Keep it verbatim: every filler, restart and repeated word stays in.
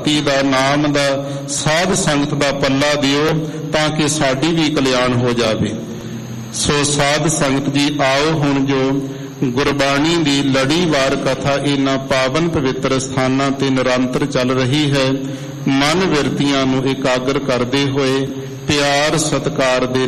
ਭਗਤੀ ਦਾ, ਨਾਮ ਦਾ, ਸਾਧ ਸੰਗਤ ਦਾ ਪੱਲਾ ਦਿਓ ਤਾਂ ਕਿ ਸਾਡੀ ਵੀ ਕਲਿਆਣ ਹੋ ਜਾਵੇ। ਸੋ ਸਾਧ ਸੰਗਤ ਜੀ, ਆਓ ਹੁਣ ਜੋ ਗੁਰਬਾਣੀ ਦੀ ਲੜੀਵਾਰ ਕਥਾ ਇਹਨਾਂ ਪਾਵਨ ਪਵਿੱਤਰ ਸਥਾਨਾਂ ਤੇ ਨਿਰੰਤਰ ਚੱਲ ਰਹੀ ਹੈ, ਮਨ ਵਿਰਤੀਆਂ ਨੂੰ ਇਕਾਗਰ ਕਰਦੇ ਹੋਏ ਪਿਆਰ ਸਤਿਕਾਰ ਦੇ